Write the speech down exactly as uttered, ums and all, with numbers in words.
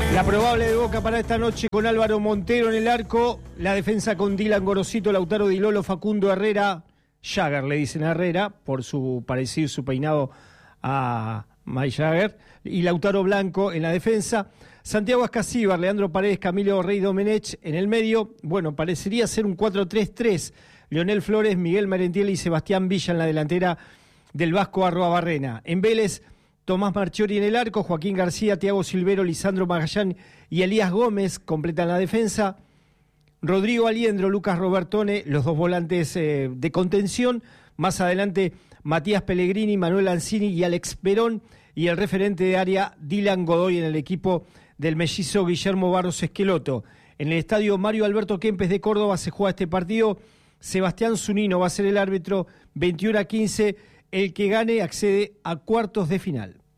La probable de Boca para esta noche con Álvaro Montero en el arco, la defensa con Dylan Gorosito, Lautaro Di Lolo, Facundo Herrera, Jagger le dicen a Herrera por su parecido, su peinado a Mike Jagger, y Lautaro Blanco en la defensa, Santiago Ascasíbar, Leandro Paredes, Camilo Rey Domenech en el medio. Bueno, parecería ser un cuatro tres tres, Leonel Flores, Miguel Merentiel y Sebastián Villa en la delantera del Vasco Arruabarrena. En Vélez, Tomás Marchiori en el arco, Joaquín García, Thiago Silvero, Lisandro Magallán y Elías Gómez completan la defensa. Rodrigo Aliendro, Lucas Robertone, los dos volantes eh, de contención. Más adelante, Matías Pellegrini, Manuel Lanzini y Alex Perón. Y el referente de área, Dylan Godoy, en el equipo del mellizo Guillermo Barros Esqueloto. En el estadio Mario Alberto Kempes de Córdoba se juega este partido. Sebastián Zunino va a ser el árbitro, veintiuno a quince. El que gane accede a cuartos de final.